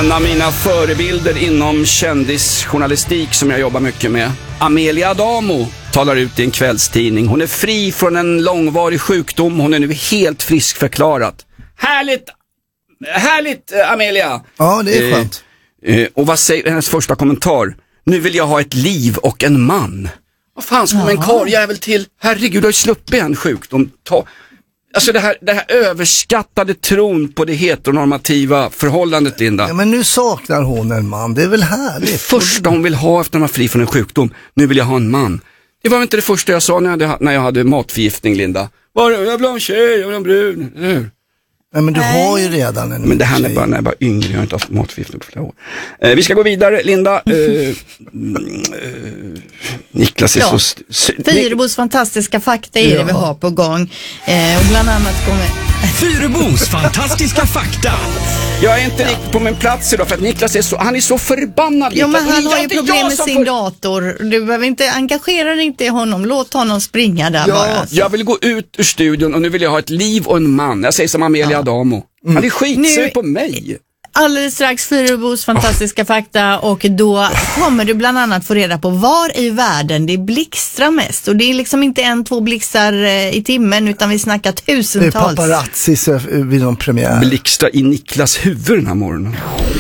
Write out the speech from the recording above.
En av mina förebilder inom kändisjournalistik som jag jobbar mycket med, Amelia Adamo, talar ut i en kvällstidning. Hon är fri från en långvarig sjukdom. Hon är nu helt friskförklarad. Härligt Amelia. Ja, det är skönt. Och vad säger hennes första kommentar? Nu vill jag ha ett liv och en man. Vad fan ska man en karljävel till? Herregud, du har ju sluppit en sjukdom. Alltså det här överskattade tron på det heteronormativa förhållandet, Linda. Ja, men nu saknar hon en man, det är väl härligt. Det första hon vill ha efter att man är fri från en sjukdom. Nu vill jag ha en man. Det var inte det första jag sa när jag hade matförgiftning, Linda. Jag vill ha en tjej, jag vill ha en brud. Nej, men du har ju redan en. Men det här är bara när jag var yngre, jag har inte haft matförgiftning på flera år. Vi ska gå vidare, Linda. Niklas är så... Fyrebos fantastiska fakta är det vi har på gång. Och bland annat kommer... Fyrebos fantastiska fakta. Jag är inte riktigt på min plats idag för att Niklas är så förbannad. Ja, men han har ju problem med sin dator. Du behöver inte engagera dig inte i honom. Låt honom springa där bara. Alltså. Jag vill gå ut ur studion och nu vill jag ha ett liv och en man. Jag säger som Amelia Adamo. Han är skitsur på mig. Alldeles strax Fyrebos fantastiska fakta, och då kommer du bland annat få reda på var i världen det blixtrar mest. Och det är liksom inte 1-2 blixtar i timmen, utan vi snackar tusentals. Det är paparazzi vid någon premiär. Blixtrar i Niklas huvud den här morgonen.